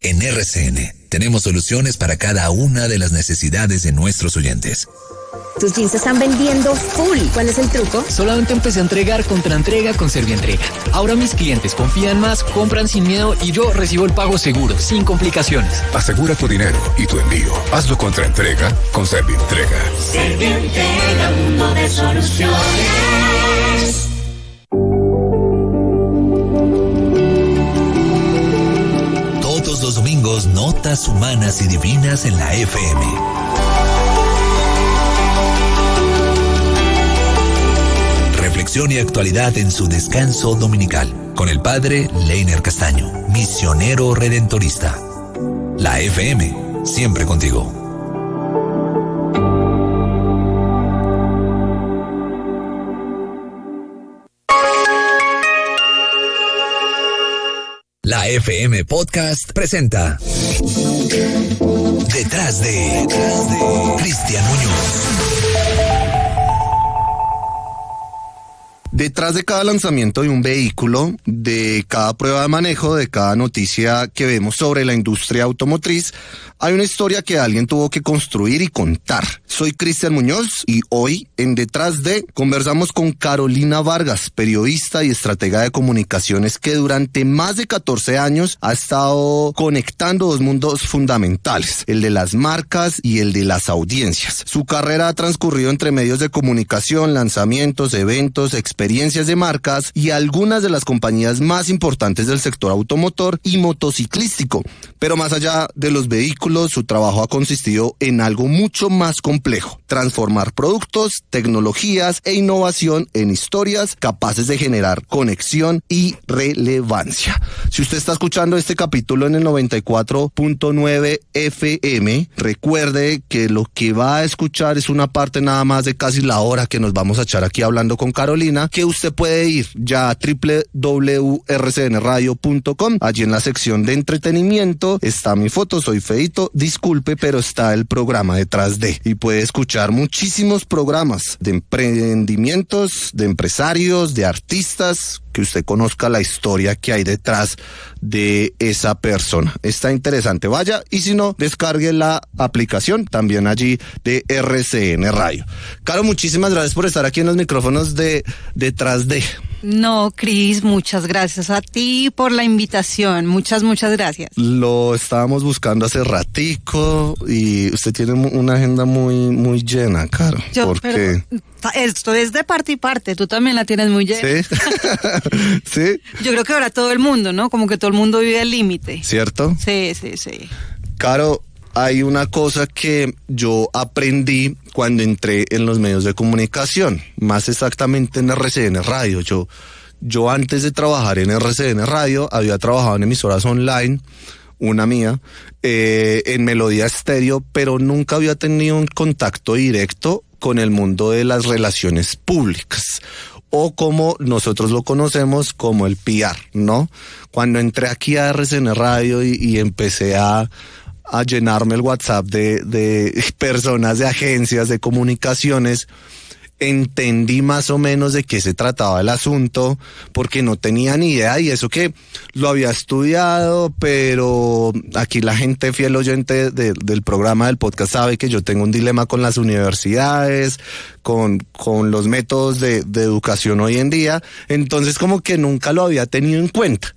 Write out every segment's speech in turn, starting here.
En RCN tenemos soluciones para cada una de las necesidades de nuestros oyentes. Tus jeans se están vendiendo full. ¿Cuál es el truco? Solamente empecé a entregar contra entrega con Servientrega. Ahora mis clientes confían más, compran sin miedo y yo recibo el pago seguro, sin complicaciones. Asegura tu dinero y tu envío. Hazlo contra entrega con Servientrega. Servientrega, mundo de soluciones. Todos los domingos, notas humanas y divinas en la FM. Reflexión y actualidad en su descanso dominical, con el padre Leiner Castaño, misionero redentorista. La FM, siempre contigo. La FM Podcast presenta Detrás de Cristian Muñoz. Detrás de cada lanzamiento de un vehículo, de cada prueba de manejo, de cada noticia que vemos sobre la industria automotriz, hay una historia que alguien tuvo que construir y contar. Soy Cristian Muñoz y hoy en Detrás de conversamos con Carolina Vargas, periodista y estratega de comunicaciones que durante más de 14 años ha estado conectando dos mundos fundamentales, el de las marcas y el de las audiencias. Su carrera ha transcurrido entre medios de comunicación, lanzamientos, eventos, experiencias de marcas y algunas de las compañías más importantes del sector automotor y motociclístico. Pero más allá de los vehículos, su trabajo ha consistido en algo mucho más complejo: transformar productos, tecnologías e innovación en historias capaces de generar conexión y relevancia. Si usted está escuchando este capítulo en el 94.9 FM, recuerde que lo que va a escuchar es una parte nada más de casi la hora que nos vamos a echar aquí hablando con Carolina, que usted puede ir ya a www.rcnradio.com. Allí en la sección de entretenimiento está mi foto, soy feito, disculpe, pero está el programa Detrás de, y puede escuchar muchísimos programas de emprendimientos, de empresarios, de artistas, que usted conozca la historia que hay detrás de esa persona. Está interesante, vaya, y si no, descargue la aplicación también allí de RCN Radio. Caro, muchísimas gracias por estar aquí en los micrófonos de Detrás de. No, Cris, muchas gracias a ti por la invitación. Muchas gracias. Lo estábamos buscando hace ratico y usted tiene una agenda muy llena, Caro. Pero esto es de parte y parte, tú también la tienes muy llena. ¿Sí? ¿Sí? Yo creo que ahora todo el mundo, ¿no? Como que todo el mundo vive al límite. ¿Cierto? Sí. Caro, hay una cosa que yo aprendí cuando entré en los medios de comunicación, más exactamente en RCN Radio. Yo antes de trabajar en RCN Radio había trabajado en emisoras online, una mía, en Melodía Estéreo, pero nunca había tenido un contacto directo con el mundo de las relaciones públicas, o como nosotros lo conocemos como el PR, ¿no? Cuando entré aquí a RCN Radio y empecé a llenarme el WhatsApp de personas de agencias de comunicaciones, entendí más o menos de qué se trataba el asunto, porque no tenía ni idea, y eso que lo había estudiado, pero aquí la gente fiel oyente del programa del podcast sabe que yo tengo un dilema con las universidades, con los métodos de educación hoy en día, entonces como que nunca lo había tenido en cuenta.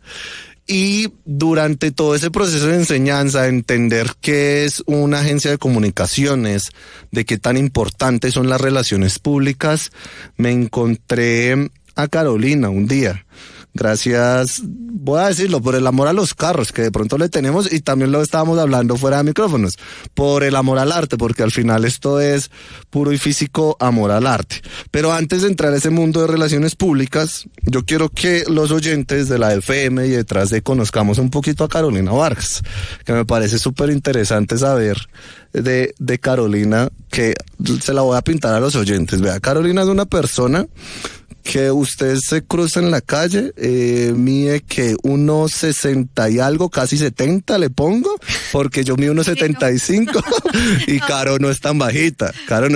Y durante todo ese proceso de enseñanza, entender qué es una agencia de comunicaciones, de qué tan importantes son las relaciones públicas, me encontré a Carolina un día. Gracias, voy a decirlo, por el amor a los carros que de pronto le tenemos, y también lo estábamos hablando fuera de micrófonos, por el amor al arte, porque al final esto es puro y físico amor al arte. Pero antes de entrar a ese mundo de relaciones públicas, yo quiero que los oyentes de la FM y Detrás de conozcamos un poquito a Carolina Vargas, que me parece súper interesante saber de Carolina, que se la voy a pintar a los oyentes. Vea, Carolina es una persona que usted se cruza en la calle, mide que 1.60 y algo, casi 70 le pongo, porque yo mido 1.75 y Caro no es tan bajita,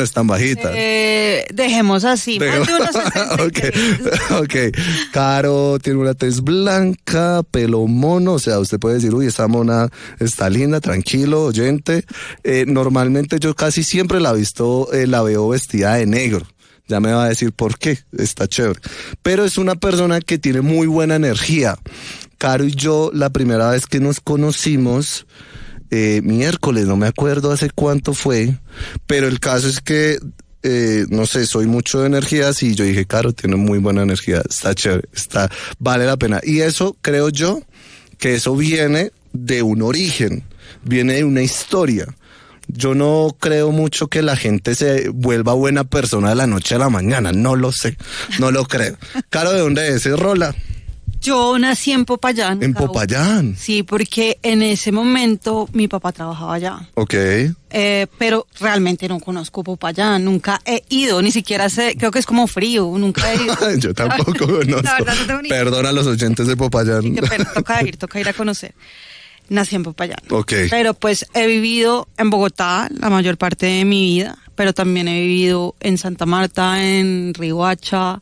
Dejemos así, más de unos 63. Okay. Caro tiene una tez blanca, pelo mono, o sea, usted puede decir, uy, esa mona está linda, tranquilo, oyente. Normalmente yo casi siempre la veo vestida de negro. Ya me va a decir por qué, está chévere. Pero es una persona que tiene muy buena energía. Caro y yo, la primera vez que nos conocimos, miércoles, no me acuerdo hace cuánto fue, pero el caso es que, no sé, soy mucho de energías y yo dije, Caro, tiene muy buena energía, está chévere, vale la pena. Y eso, creo yo, que eso viene de un origen, viene de una historia. Yo no creo mucho que la gente se vuelva buena persona de la noche a la mañana, no lo sé, no lo creo. Caro, ¿de dónde es? ¿Es Rola? Yo nací en Popayán. ¿En Popayán? Sí, porque en ese momento mi papá trabajaba allá. Ok. Pero realmente no conozco Popayán, nunca he ido, ni siquiera sé, creo que es como frío, nunca he ido. Yo tampoco conozco. La verdad, no tengo ni... Perdona a los oyentes de Popayán. Pero toca ir a conocer. Nací en Popayán. Ok. Pero pues he vivido en Bogotá la mayor parte de mi vida, pero también he vivido en Santa Marta, en Riohacha,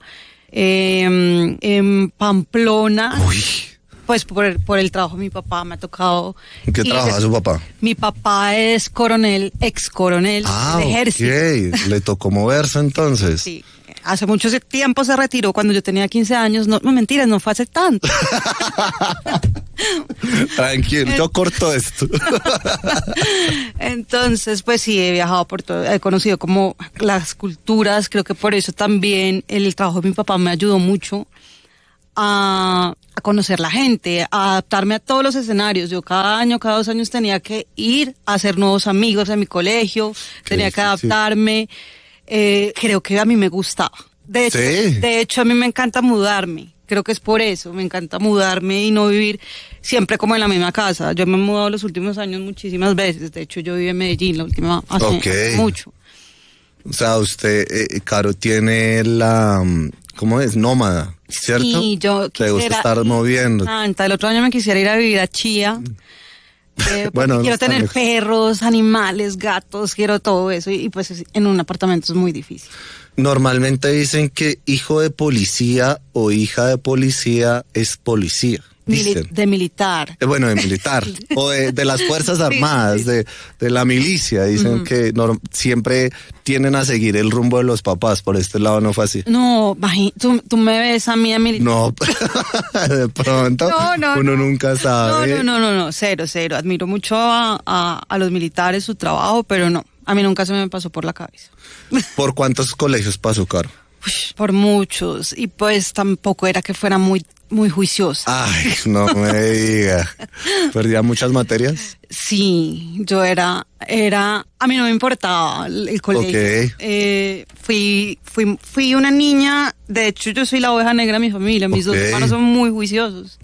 en Pamplona. Uy. Pues por el trabajo de mi papá me ha tocado. ¿En qué trabaja su papá? Mi papá es ex coronel del ejército. Ok, le tocó moverse entonces. Sí. Hace mucho tiempo se retiró cuando yo tenía 15 años. No, mentiras, no fue hace tanto. Tranquilo, yo corto esto. Entonces, pues sí, he viajado por todo, he conocido como las culturas, creo que por eso también el trabajo de mi papá me ayudó mucho a conocer la gente, a adaptarme a todos los escenarios. Yo cada 2 años tenía que ir a hacer nuevos amigos en mi colegio, tenía que adaptarme. Creo que a mí me gustaba. De hecho, a mí me encanta mudarme. Creo que es por eso, me encanta mudarme y no vivir siempre como en la misma casa. Yo me he mudado los últimos años muchísimas veces. De hecho, yo viví en Medellín la última hace mucho. O sea, usted, Caro, tiene la... ¿Cómo es? Nómada, ¿cierto? Sí, yo te gusta estar moviendo. El otro año me quisiera ir a vivir a Chía. Bueno, quiero tener perros, animales, gatos, quiero todo eso. Y pues en un apartamento es muy difícil. Normalmente dicen que hijo de policía o hija de policía es policía. De militar. Bueno, de militar. O de las Fuerzas Armadas, sí. de la milicia. Dicen que siempre tienden a seguir el rumbo de los papás. Por este lado no fue así. No, tú me ves a mí a militar. No, de pronto uno nunca sabe. No, cero. Admiro mucho a los militares, su trabajo, pero no. A mí nunca se me pasó por la cabeza. ¿Por cuántos colegios pasó, Caro? Por muchos. Y pues tampoco era que fuera muy juiciosa. Ay, no me diga. ¿Perdía muchas materias? Sí, yo era, a mí no me importaba el colegio. Okay. Fui una niña, de hecho yo soy la oveja negra de mi familia, mis 2 hermanos son muy juiciosos.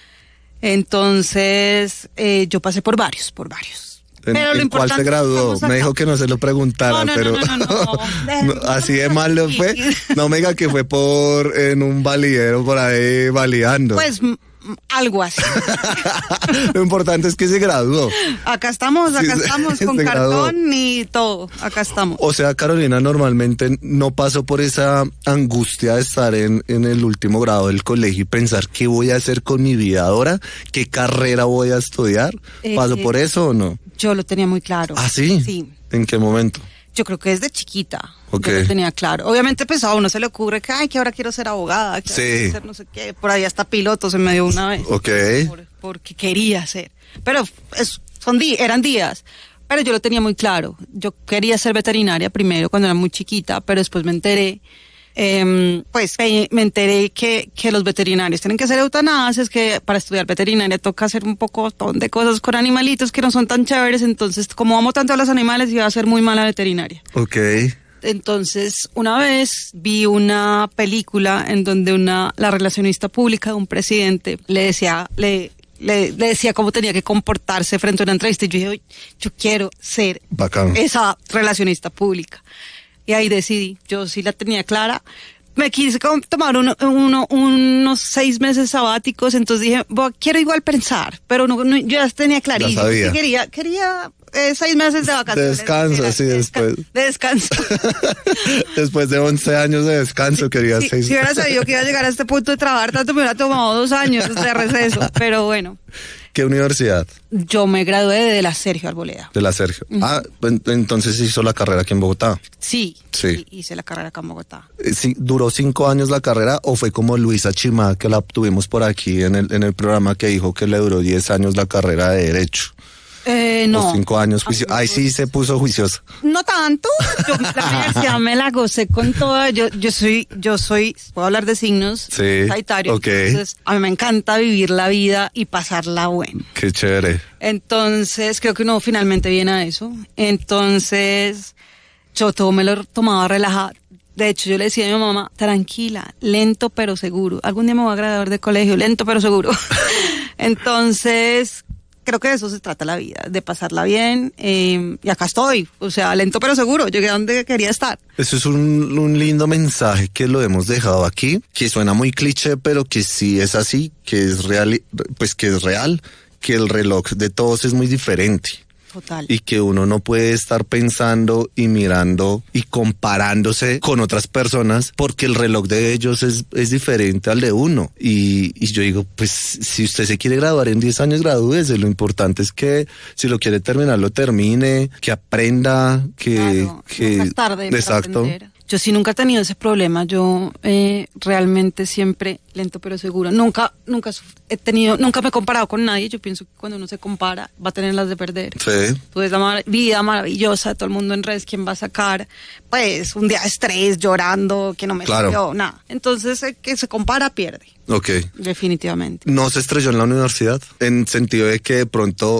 Entonces, yo pasé por varios. Pero ¿En cuál se graduó? Me dijo que no se lo preguntara, pero así de mal le fue. No me diga que fue en un validero por ahí validando. Pues algo así. Lo importante es que se graduó. Acá estamos con cartón y todo. Acá estamos. O sea, Carolina normalmente no pasó por esa angustia de estar en el último grado del colegio y pensar qué voy a hacer con mi vida ahora, qué carrera voy a estudiar. ¿Pasó por eso o no? Yo lo tenía muy claro. ¿Ah, sí? Sí. ¿En qué momento? Yo creo que desde chiquita. Okay. Yo lo tenía claro. Obviamente, pues a uno se le ocurre que ahora quiero ser abogada, que quiero ser no sé qué. Por ahí hasta piloto se me dio una vez. Ok. Porque quería ser. Pero eran días. Pero yo lo tenía muy claro. Yo quería ser veterinaria primero cuando era muy chiquita, pero después me enteré. Me enteré que los veterinarios tienen que hacer eutanasia, que para estudiar veterinaria toca hacer un poco de cosas con animalitos que no son tan chéveres, entonces como amo tanto a los animales iba a ser muy mala veterinaria. Ok. Entonces una vez vi una película en donde la relacionista pública de un presidente le decía cómo tenía que comportarse frente a una entrevista y yo dije, yo quiero ser esa relacionista pública. Y ahí decidí, yo sí la tenía clara, me quise tomar unos 6 meses sabáticos, entonces dije, quiero igual pensar, pero yo ya tenía clarísimo que quería 6 meses de vacaciones. De descanso, sí, después. De descanso. Después de 11 años de descanso quería 6. Si hubiera sabido que iba a llegar a este punto de trabajar tanto, me hubiera tomado 2 años de receso, pero bueno. ¿Qué universidad? Yo me gradué de la Sergio Arboleda. De la Sergio. Entonces hizo la carrera aquí en Bogotá. Sí, hice la carrera acá en Bogotá. Sí, ¿duró 5 años la carrera o fue como Luisa Chimá, que la tuvimos por aquí en el programa, que dijo que le duró 10 años la carrera de Derecho? No. 5 años. Ay, sí, se puso juiciosa. No tanto. Yo la universidad me la gocé con toda. Yo soy, puedo hablar de signos, sí, Sagitario. Okay. Entonces, a mí me encanta vivir la vida y pasarla bueno. Qué chévere. Entonces, creo que uno finalmente viene a eso. Entonces, yo todo me lo tomaba relajado. De hecho, yo le decía a mi mamá, tranquila, lento pero seguro. Algún día me voy a graduar de colegio, lento pero seguro. Entonces, creo que de eso se trata la vida, de pasarla bien, y acá estoy, o sea, lento pero seguro, llegué a donde quería estar. Eso es un lindo mensaje que lo hemos dejado aquí, que suena muy cliché, pero que sí es así, que es real, pues que es real, que el reloj de todos es muy diferente. Total. Y que uno no puede estar pensando y mirando y comparándose con otras personas porque el reloj de ellos es diferente al de uno. Y yo digo, pues si usted se quiere graduar en 10 años, gradúese. Lo importante es que si lo quiere terminar, lo termine, que aprenda, que nunca es tarde. Exacto. Para aprender. Yo sí nunca he tenido ese problema. Yo realmente siempre lento pero seguro. Nunca me he comparado con nadie. Yo pienso que cuando uno se compara va a tener las de perder. Sí. Tú ves la vida maravillosa de todo el mundo en redes, ¿quién va a sacar? Pues un día de estrés, llorando, que no me salió, nada. Entonces el que se compara pierde. Ok. Definitivamente. ¿No se estrelló en la universidad? En sentido de que de pronto